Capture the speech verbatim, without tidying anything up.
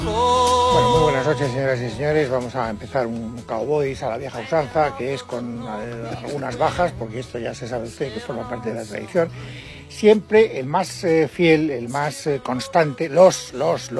Bueno, muy buenas noches, señoras y señores. Vamos a empezar un Cowboys a la vieja usanza, que es con eh, algunas bajas, porque esto ya se sabe usted que forma parte de la tradición. Siempre el más eh, fiel, el más eh, constante, los, los, los